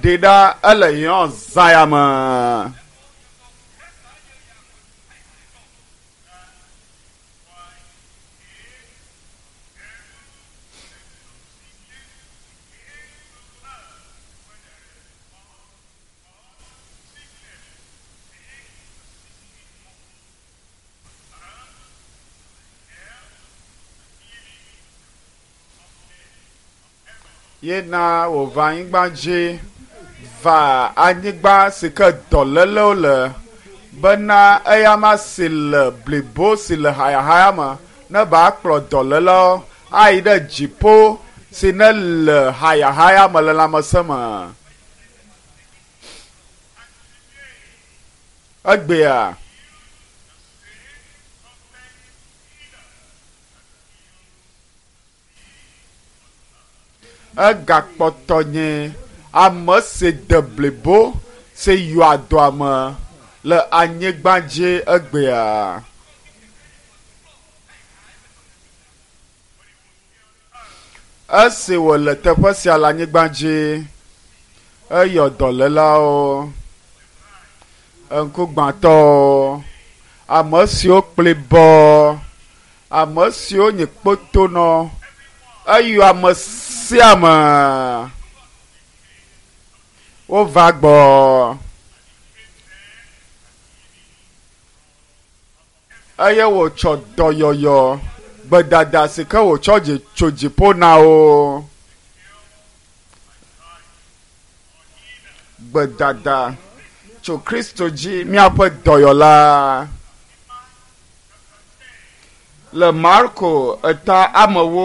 ɖeɖa ele yɔ zaya me. Yena wòva anyigba dzi va anyigba si ke dɔlélewo le bena eya ma si le blibo si le hayahaya me ne ba kplɔ dɔlélewo ayi ɖe dziƒo si ne le hayahaya me le lãmesẽ me. Egbea egakpɔtɔ nye ame si de blibo si yɔ adɔa me le anyigba dzi egbea. Esi wòle teƒe sia le anyigba dzi eyɔ dɔlélawo, ŋkugbãtɔwo, ame siwo kpli bɔ, ame siwo nye kpotonɔ, eyɔ ame sia ame wova gbɔ. Eye wòtsɔ dɔyɔyɔ gbedada si ke wòtsɔ tso dziƒo na wo. Gbedada tso Kristo dzi míaƒe dɔyɔla. Le Marko eta amewo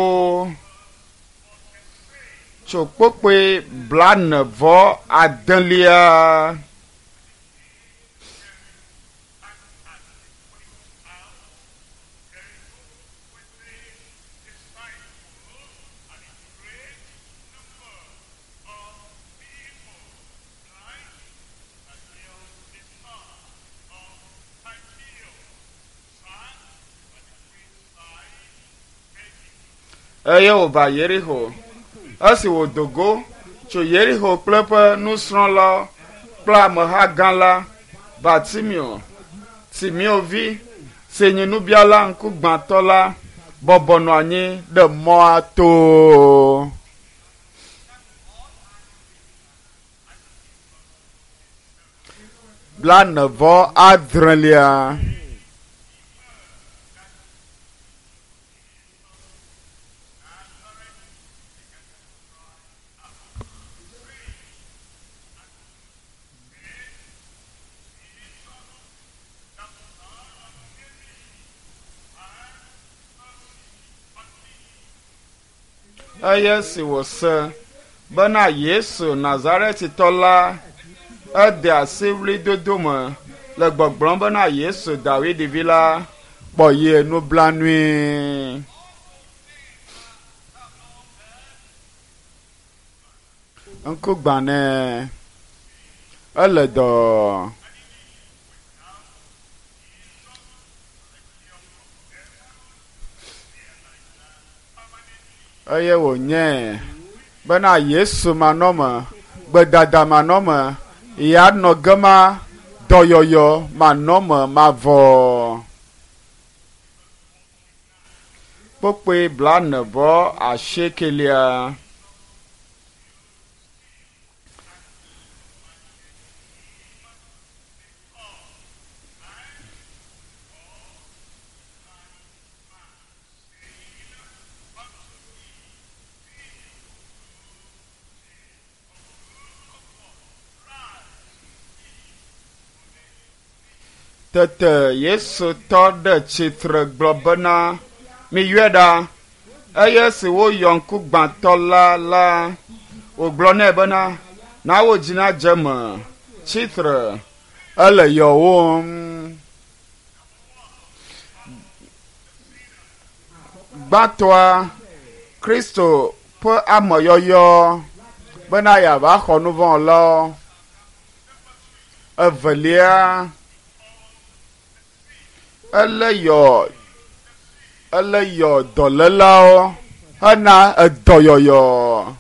tso kpokpe 49. Eye wòva Yeriho. Esi wòdogo tso Yeriho kple eƒe nusrɔ̃la kple ameha gã la Bartimeo, Timeo vi si nye nubiala ŋkugbãtɔ la bɔbɔnɔ anyi ɖe mɔa to. Blanevɔ adrelia. Eye si wòse bena Yesu Nazaretitɔ la ede asi wlidodo me le gbɔgblɔm bena Yesu Dawidi vi la kpɔ ye nublanui. Ŋkugbãnɛ ele dɔ. Eye wònye bena Yesu manɔme, gbedada manɔme, ya nɔ gema dɔyɔyɔ manɔme mavɔ. Kpokpe 49. Tete Yesu tɔ ɖe tsitre gblɔ bena miyɔe ɖa. Eye si woyɔ ŋkugbãtɔ la wògblɔ nɛ bena na wo dzi na dze me tsitre ele yɔwom. Gbãtɔa Kristo ƒe ameyɔyɔ bena yeava xɔ nu vɔ wɔlawo. Evelia ele yɔ dɔlélawo hena edɔyɔyɔ.